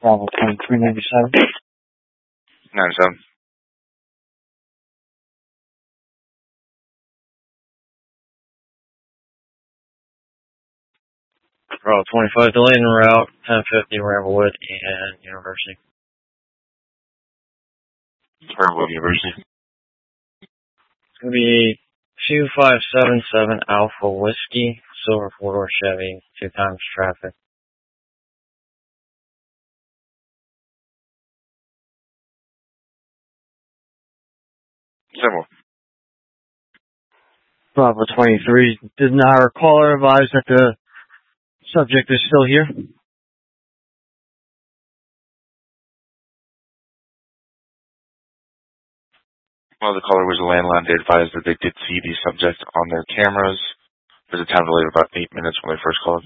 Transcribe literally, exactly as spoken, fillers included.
Bravo twenty-three ninety-seven. ninety-seven. Bravo twenty-five, delayed en route, ten fifty Ramblewood and University. Ramblewood University. It's going to be two five seven seven Alpha Whiskey, silver four-door Chevy, two times traffic. Simple. Bravo twenty-three, did not our caller advise that the subject is still here? Well, the caller was a landline. They advised that they did see the subject on their cameras. There's a time delay of about eight minutes when they first called.